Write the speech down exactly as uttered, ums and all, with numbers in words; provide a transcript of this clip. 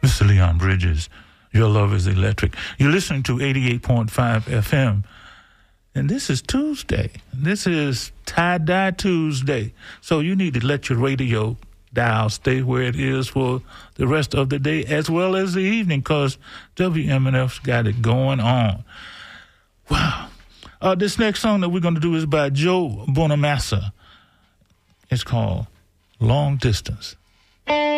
Mister Leon Bridges, Your Love is Electric. You're listening to eighty-eight point five F M. And this is Tuesday. This is Tie-Dye Tuesday. So you need to let your radio dial stay where it is for the rest of the day as well as the evening, because W M N F's got it going on. Wow. Uh, this next song that we're going to do is by Joe Bonamassa. It's called Long Distance.